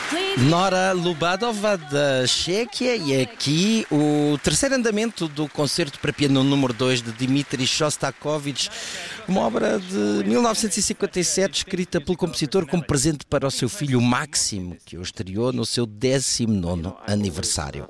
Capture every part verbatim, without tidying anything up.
Nora Lubadova, da Chequia, e aqui o terceiro andamento do concerto para piano número dois de Dmitri Shostakovich, uma obra de mil novecentos e cinquenta e sete, escrita pelo compositor como presente para o seu filho Máximo, que o estreou no seu décimo nono aniversário.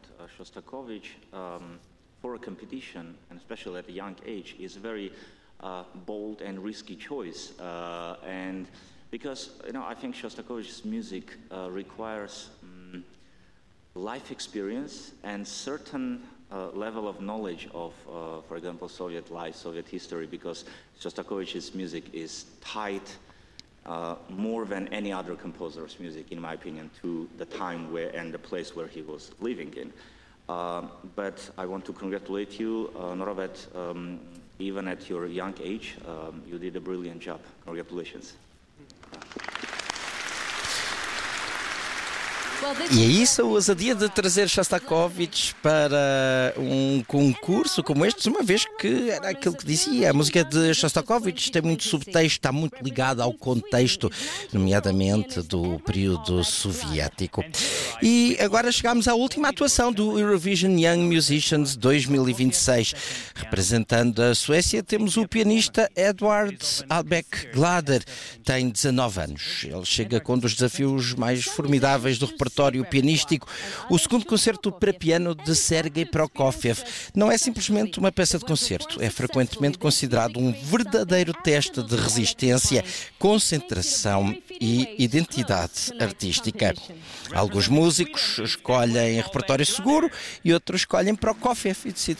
Because, you know, I think Shostakovich's music uh, requires um, life experience and certain uh, level of knowledge of, uh, for example, Soviet life, Soviet history, because Shostakovich's music is tied uh, more than any other composer's music, in my opinion, to the time where and the place where he was living in. Uh, but I want to congratulate you, uh, Nora, that um, even at your young age, um, you did a brilliant job. Congratulations. E é isso, a ousadia de trazer Shostakovich para um concurso como este, uma vez que era aquilo que dizia, a música de Shostakovich tem muito subtexto, está muito ligada ao contexto, nomeadamente do período soviético. E agora chegamos à última atuação do Eurovision Young Musicians dois mil e vinte e seis. Representando a Suécia, temos o pianista Edward Albeck Glader, tem dezanove anos. Ele chega com um dos desafios mais formidáveis do repertório pianístico, o segundo concerto para piano de Sergei Prokofiev. Não é simplesmente uma peça de concerto, é frequentemente considerado um verdadeiro teste de resistência, concentração e identidade artística. Alguns músicos escolhem repertório seguro e outros escolhem Prokofiev e decidem